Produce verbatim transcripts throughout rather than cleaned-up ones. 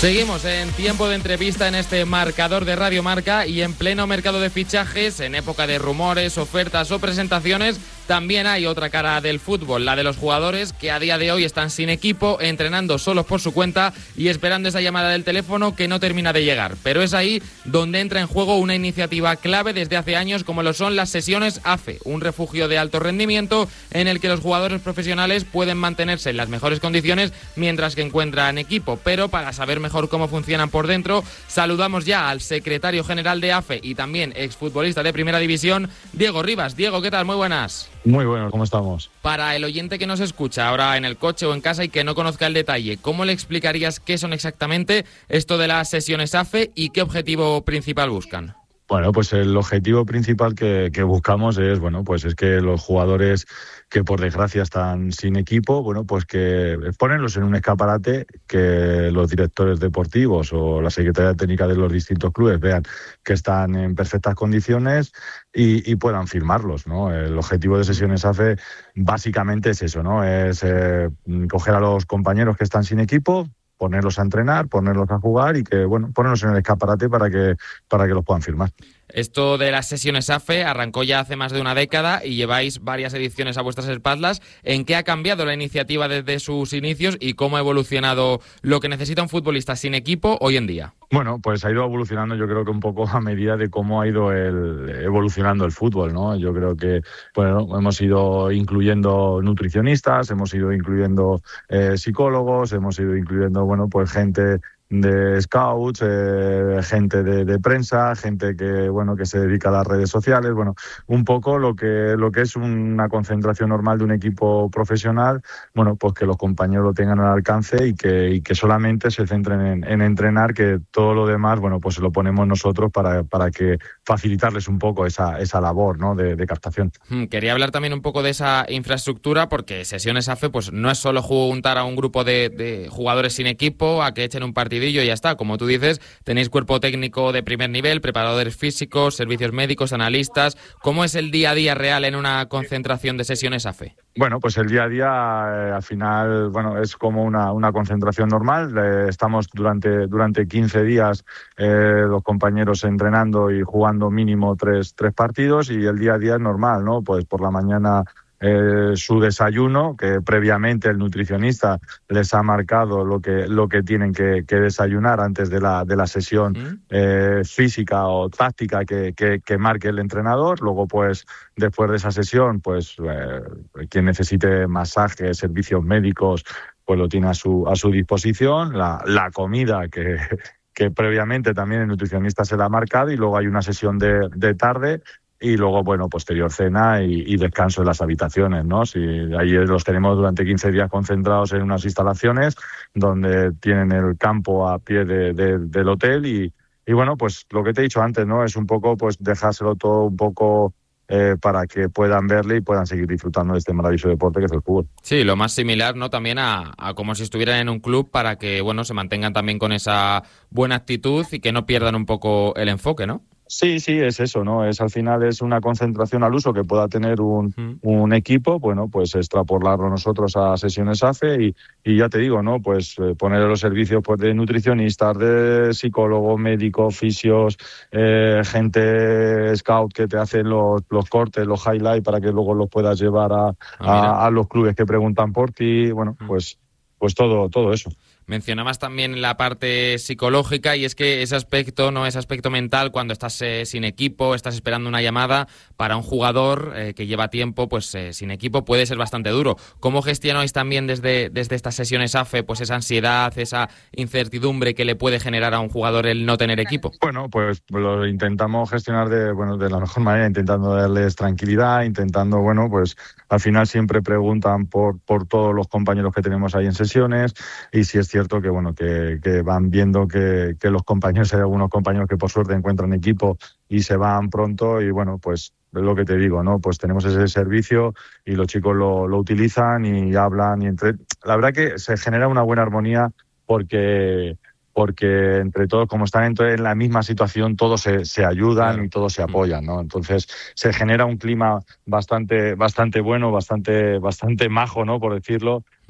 Seguimos en tiempo de entrevista en este marcador de Radio Marca y en pleno mercado de fichajes, en época de rumores, ofertas o presentaciones, también hay otra cara del fútbol, la de los jugadores que a día de hoy están sin equipo, entrenando solos por su cuenta y esperando esa llamada del teléfono que no termina de llegar. Pero es ahí donde entra en juego una iniciativa clave desde hace años, como lo son las sesiones A F E, un refugio de alto rendimiento en el que los jugadores profesionales pueden mantenerse en las mejores condiciones mientras que encuentran equipo. Pero para saber mejor mejor cómo funcionan por dentro, saludamos ya al secretario general de A F E y también exfutbolista de Primera División, Diego Rivas. Diego, ¿qué tal? Muy buenas. Muy buenas, ¿cómo estamos? Para el oyente que nos escucha ahora en el coche o en casa y que no conozca el detalle, ¿cómo le explicarías qué son exactamente esto de las sesiones A F E y qué objetivo principal buscan? Bueno, pues el objetivo principal que, que buscamos es, bueno, pues es que los jugadores que por desgracia están sin equipo, bueno, pues que ponerlos en un escaparate, que los directores deportivos o la Secretaría Técnica de los distintos clubes vean que están en perfectas condiciones y, y puedan firmarlos, ¿no? El objetivo de sesiones A F E básicamente es eso, ¿no? Es eh, coger a los compañeros que están sin equipo, ponerlos a entrenar, ponerlos a jugar y que, bueno, ponerlos en el escaparate para que, para que los puedan firmar. Esto de las sesiones A F E arrancó ya hace más de una década y lleváis varias ediciones a vuestras espaldas. ¿En qué ha cambiado la iniciativa desde sus inicios y cómo ha evolucionado lo que necesita un futbolista sin equipo hoy en día? Bueno, pues ha ido evolucionando, yo creo que un poco a medida de cómo ha ido el, evolucionando el fútbol, ¿no? Yo creo que, bueno, hemos ido incluyendo nutricionistas, hemos ido incluyendo eh, psicólogos, hemos ido incluyendo, bueno, pues gente de scouts, eh, gente de, de prensa, gente que, bueno, que se dedica a las redes sociales, bueno, un poco lo que lo que es una concentración normal de un equipo profesional, bueno, pues que los compañeros lo tengan al alcance y que, y que solamente se centren en, en entrenar, que todo lo demás, bueno, pues lo ponemos nosotros para, para que facilitarles un poco esa, esa labor, ¿no?, de, de captación. Quería hablar también un poco de esa infraestructura, porque sesiones A F E pues no es solo juntar a un grupo de, de jugadores sin equipo a que echen un partido y ya está. Como tú dices, tenéis cuerpo técnico de primer nivel, preparadores físicos, servicios médicos, analistas. ¿Cómo es el día a día real en una concentración de sesiones A F E? Bueno, pues el día a día eh, al final, bueno, es como una, una concentración normal. Eh, estamos durante durante quince días eh, los compañeros entrenando y jugando mínimo tres, tres partidos y el día a día es normal, ¿no? Pues por la mañana Eh, su desayuno, que previamente el nutricionista les ha marcado lo que lo que tienen que, que desayunar antes de la de la sesión ¿Mm? eh, física o táctica que, que, que marque el entrenador. Luego, pues, después de esa sesión, pues eh, quien necesite masajes, servicios médicos, pues lo tiene a su a su disposición. La, la comida que que previamente también el nutricionista se la ha marcado y luego hay una sesión de, de tarde. Y luego, bueno, posterior cena y, y descanso en las habitaciones, ¿no? Si ahí los tenemos durante quince días concentrados en unas instalaciones donde tienen el campo a pie de, de, del hotel y, y, bueno, pues lo que te he dicho antes, ¿no? Es un poco, pues, dejárselo todo un poco eh, para que puedan verle y puedan seguir disfrutando de este maravilloso deporte que es el fútbol. Sí, lo más similar, ¿no? También a, a como si estuvieran en un club para que, bueno, se mantengan también con esa buena actitud y que no pierdan un poco el enfoque, ¿no? Sí, sí, es eso, ¿no? Es al final es una concentración al uso que pueda tener un, uh-huh. un equipo, bueno, pues extrapolarlo nosotros a sesiones A F E y, y ya te digo, ¿no? Pues eh, poner los servicios pues, de nutricionistas, de psicólogos, médicos, fisios, eh, gente scout que te hacen los, los cortes, los highlights para que luego los puedas llevar a, ah, a, a los clubes que preguntan por ti, bueno, uh-huh. pues, pues todo, todo eso. Mencionabas también la parte psicológica y es que ese aspecto, no ese aspecto mental, cuando estás eh, sin equipo, estás esperando una llamada para un jugador eh, que lleva tiempo pues eh, sin equipo, puede ser bastante duro. ¿Cómo gestionáis también desde, desde estas sesiones A F E pues esa ansiedad, esa incertidumbre que le puede generar a un jugador el no tener equipo? Bueno, pues lo intentamos gestionar de, bueno, de la mejor manera, intentando darles tranquilidad, intentando, bueno, pues al final siempre preguntan por, por todos los compañeros que tenemos ahí en sesiones y si es cierto que bueno que, que van viendo que, que los compañeros, hay algunos compañeros que por suerte encuentran equipo y se van pronto y bueno, pues es lo que te digo, ¿no? Pues tenemos ese servicio y los chicos lo, lo utilizan y hablan y entre... La verdad que se genera una buena armonía porque... porque entre todos, como están en la misma situación, todos se, se ayudan claro. y todos se apoyan, ¿no? Entonces se genera un clima bastante bastante bueno, bastante bastante majo, ¿no? Por decirlo,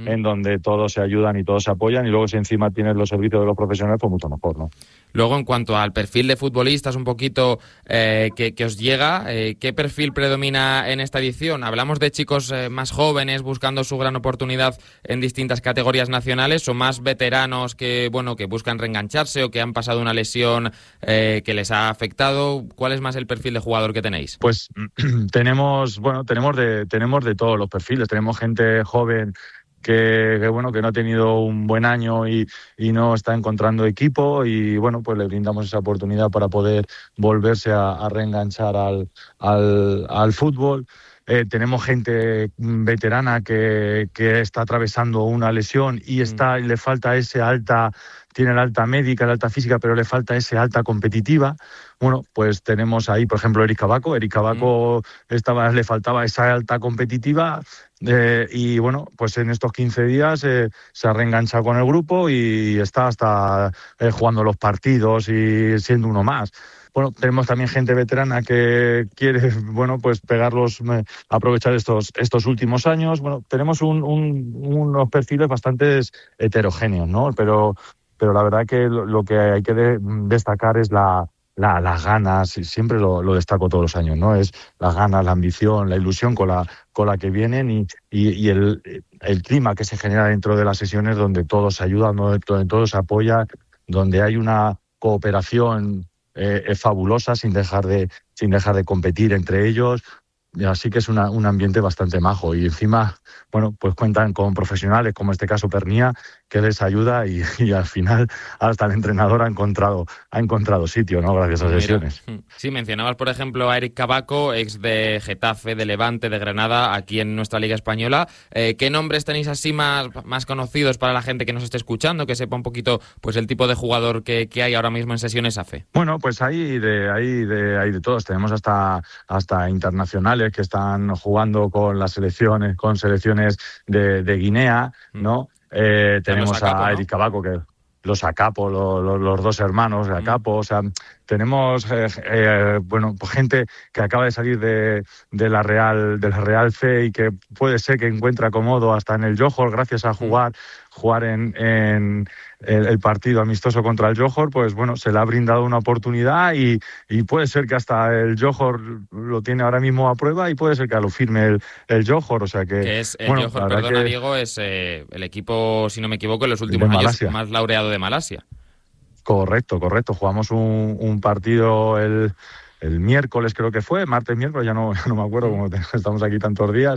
mm. en donde todos se ayudan y todos se apoyan, y luego si encima tienes los servicios de los profesionales, pues mucho mejor, ¿no? Luego, en cuanto al perfil de futbolistas, un poquito eh, que, que os llega, eh, ¿qué perfil predomina en esta edición? ¿Hablamos de chicos eh, más jóvenes buscando su gran oportunidad en distintas categorías nacionales, o más veteranos que, bueno, que buscan reengancharse o que han pasado una lesión eh, que les ha afectado? ¿Cuál es más el perfil de jugador que tenéis? Pues tenemos, bueno, tenemos de, tenemos de todos los perfiles. Tenemos gente joven Que, que bueno que no ha tenido un buen año y, y no está encontrando equipo, y bueno, pues le brindamos esa oportunidad para poder volverse a, a reenganchar al, al, al fútbol. Eh, tenemos gente veterana que, que está atravesando una lesión y está y le falta ese alta, tiene la alta médica, la alta física, pero le falta ese alta competitiva. Bueno, pues tenemos ahí, por ejemplo, Eric Cabaco. Eric Cabaco mm. estaba, le faltaba esa alta competitiva, eh, y bueno, pues en estos quince días eh, se ha reenganchado con el grupo y está hasta eh, jugando los partidos y siendo uno más. Bueno, tenemos también gente veterana que quiere, bueno, pues pegarlos, eh, aprovechar estos estos últimos años. Bueno, tenemos un, un, unos perfiles bastante heterogéneos, ¿no? Pero, pero la verdad que lo, lo que hay que de, destacar es la, la, las ganas, y siempre lo, lo destaco todos los años, ¿no? Es las ganas, la ambición, la ilusión con la, con la que vienen y, y, y el, el clima que se genera dentro de las sesiones, donde todos se ayudan, donde todos se apoyan, donde hay una cooperación Eh, es fabulosa, sin dejar de sin dejar de competir entre ellos. Así que es una, un ambiente bastante majo, y encima, bueno, pues cuentan con profesionales como este caso Pernía, que les ayuda, y, y al final hasta el entrenador ha encontrado ha encontrado sitio, ¿no? Gracias a las sesiones. Sí, mencionabas, por ejemplo, a Eric Cabaco, ex de Getafe, de Levante, de Granada, aquí en nuestra Liga Española. Eh, ¿Qué nombres tenéis así más, más conocidos para la gente que nos esté escuchando, que sepa un poquito pues el tipo de jugador que, que hay ahora mismo en sesiones A F E? Bueno, pues hay de hay de hay de todos. Tenemos hasta hasta internacionales que están jugando con las selecciones, con selecciones de, de Guinea, ¿no? Eh, tenemos Acapo, a Eric Cabaco, que los Acapo, los, los, los dos hermanos de Acapo, mm. o sea, tenemos eh, eh, bueno, pues gente que acaba de salir de, de la Real de la Real C y que puede ser que encuentre acomodo hasta en el Johor gracias a jugar mm. jugar en, en el, el partido amistoso contra el Johor. Pues bueno, se le ha brindado una oportunidad y, y puede ser que hasta el Johor lo tiene ahora mismo a prueba, y puede ser que lo firme el, el Johor, o sea que... que es el bueno, Johor, perdona que... Diego, es eh, el equipo, si no me equivoco, en los últimos años más laureado de Malasia. Correcto, correcto. Jugamos un, un partido el, el miércoles, creo que fue, martes, miércoles, ya no, ya no me acuerdo, como estamos aquí tantos días.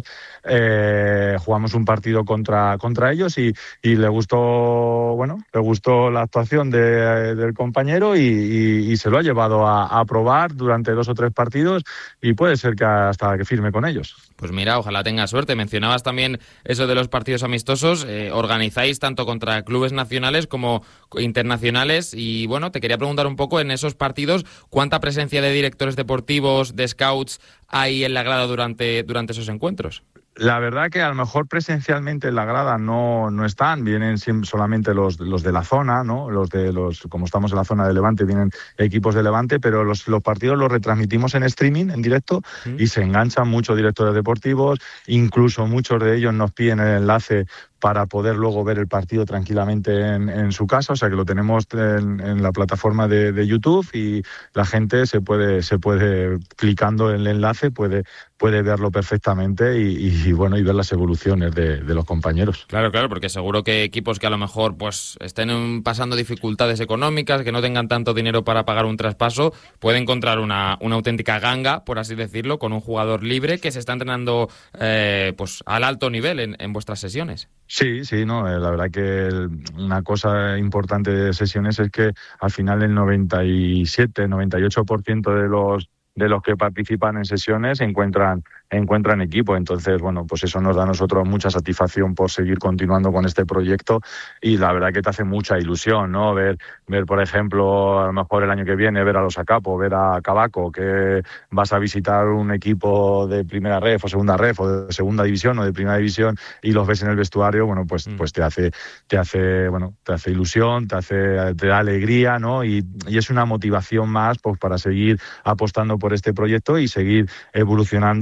Eh, jugamos un partido contra, contra ellos y, y le gustó, bueno, le gustó la actuación de, del compañero y, y, y se lo ha llevado a, a probar durante dos o tres partidos, y puede ser que hasta que firme con ellos. Pues mira, ojalá tenga suerte. Mencionabas también eso de los partidos amistosos. Eh, organizáis tanto contra clubes nacionales como internacionales, y bueno, te quería preguntar un poco en esos partidos, ¿cuánta presencia de directores deportivos, de scouts hay en la grada durante, durante esos encuentros? La verdad que a lo mejor presencialmente en la grada no, no están, vienen solamente los, los de la zona, ¿no? Los de los, como estamos en la zona de Levante, vienen equipos de Levante, pero los, los partidos los retransmitimos en streaming, en directo, ¿Mm? y se enganchan muchos directores deportivos, incluso muchos de ellos nos piden el enlace para poder luego ver el partido tranquilamente en, en su casa, o sea que lo tenemos en, en la plataforma de, de YouTube, y la gente se puede, se puede clicando en el enlace, puede, puede verlo perfectamente y, y bueno, y ver las evoluciones de, de los compañeros. Claro, claro, porque seguro que equipos que a lo mejor pues estén pasando dificultades económicas, que no tengan tanto dinero para pagar un traspaso, puede encontrar una, una auténtica ganga, por así decirlo, con un jugador libre que se está entrenando eh, pues al alto nivel en, en vuestras sesiones. Sí, sí, no, la verdad que una cosa importante de sesiones es que al final el noventa y siete, noventa y ocho por ciento de los de los que participan en sesiones encuentran encuentran equipo. Entonces, bueno, pues eso nos da a nosotros mucha satisfacción por seguir continuando con este proyecto, y la verdad que te hace mucha ilusión, ¿no? Ver, ver por ejemplo, a lo mejor el año que viene, ver a los Acapo, ver a Cabaco, que vas a visitar un equipo de primera ref o segunda ref o de segunda división o de primera división y los ves en el vestuario, bueno, pues, mm. pues te hace, te hace, bueno, te hace ilusión, te hace, te da alegría, ¿no? Y, y es una motivación más, pues, para seguir apostando por este proyecto y seguir evolucionando y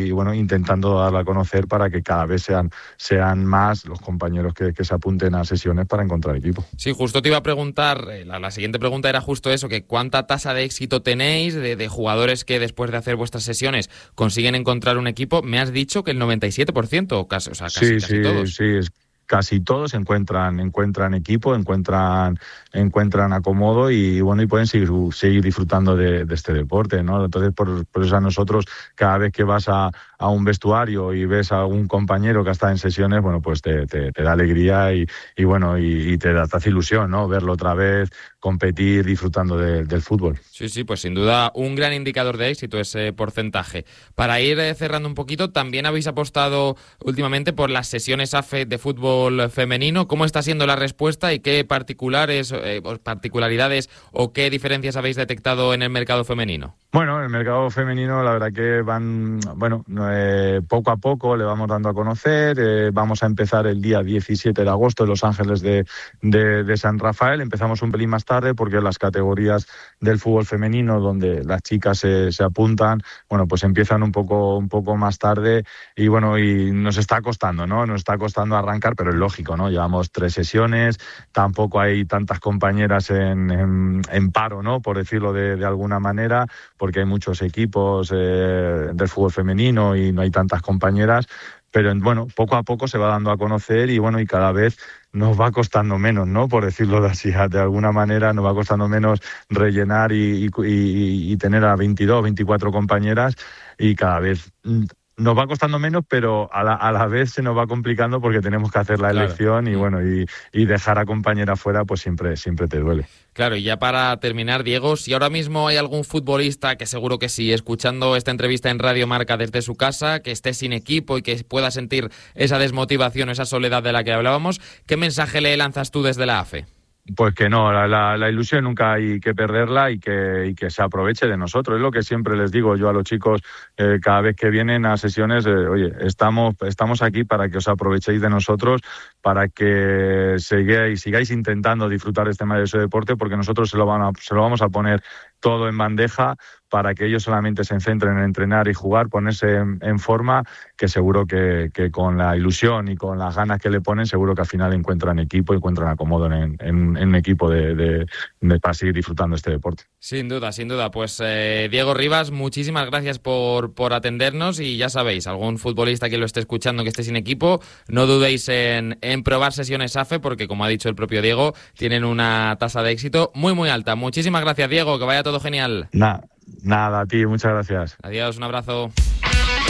y bueno, intentando darla a conocer para que cada vez sean, sean más los compañeros que, que se apunten a sesiones para encontrar equipo. Sí, justo te iba a preguntar, la, la siguiente pregunta era justo eso, que ¿cuánta tasa de éxito tenéis de, de jugadores que después de hacer vuestras sesiones consiguen encontrar un equipo? Me has dicho que el noventa y siete por ciento, o casi, o sea, casi, sí, casi sí, todos. Sí, es casi todos encuentran encuentran equipo, encuentran encuentran acomodo y bueno y pueden seguir seguir disfrutando de, de este deporte, ¿no? Entonces por, por eso a nosotros cada vez que vas a, a un vestuario y ves a algún compañero que está en sesiones, bueno pues te, te, te da alegría y, y bueno y, y te da te hace ilusión, ¿no? Verlo otra vez, competir, disfrutando de, del fútbol. Sí, sí, pues sin duda un gran indicador de éxito ese porcentaje. Para ir cerrando un poquito, también habéis apostado últimamente por las sesiones A F E de fútbol femenino. ¿Cómo está siendo la respuesta y qué particulares, eh, particularidades o qué diferencias habéis detectado en el mercado femenino? Bueno, el mercado femenino la verdad que van, bueno, eh, poco a poco le vamos dando a conocer. Eh, vamos a empezar el día diecisiete de agosto en Los Ángeles de, de, de San Rafael. Empezamos un pelín más tarde porque las categorías del fútbol femenino donde las chicas se, se apuntan, bueno, pues empiezan un poco, un poco más tarde y bueno, y nos está costando, ¿no? Nos está costando arrancar, pero es lógico, ¿no? Llevamos tres sesiones, tampoco hay tantas compañeras en, en, en paro, ¿no? Por decirlo de, de alguna manera, porque hay muchos equipos eh, del fútbol femenino y no hay tantas compañeras, pero bueno, poco a poco se va dando a conocer y bueno, y cada vez nos va costando menos, ¿no? Por decirlo de así, de alguna manera nos va costando menos rellenar y, y, y, y tener a veintidós, veinticuatro compañeras y cada vez nos va costando menos, pero a la, a la vez se nos va complicando porque tenemos que hacer la claro. elección y bueno, y, y dejar a compañera fuera pues siempre, siempre te duele. Claro, y ya para terminar, Diego, si ahora mismo hay algún futbolista, que seguro que sí, escuchando esta entrevista en Radio Marca desde su casa, que esté sin equipo y que pueda sentir esa desmotivación, esa soledad de la que hablábamos, ¿qué mensaje le lanzas tú desde la A F E? Pues que no, la, la, la ilusión nunca hay que perderla y que, y que se aproveche de nosotros. Es lo que siempre les digo yo a los chicos eh, cada vez que vienen a sesiones. Eh, oye, estamos, estamos aquí para que os aprovechéis de nosotros, para que sigáis, sigáis intentando disfrutar este maravilloso deporte, porque nosotros se lo, van a, se lo vamos a poner todo en bandeja para que ellos solamente se centren en entrenar y jugar, ponerse en, en forma, que seguro que, que con la ilusión y con las ganas que le ponen, seguro que al final encuentran equipo, encuentran acomodo en, en, en un equipo de, de, de, para seguir disfrutando este deporte. Sin duda, sin duda. Pues eh, Diego Rivas, muchísimas gracias por, por atendernos y ya sabéis, algún futbolista que lo esté escuchando que esté sin equipo, no dudéis en, en probar sesiones A F E porque, como ha dicho el propio Diego, tienen una tasa de éxito muy, muy alta. Muchísimas gracias, Diego, que vaya todo genial. Nah. Nada, a ti, muchas gracias. Adiós, un abrazo.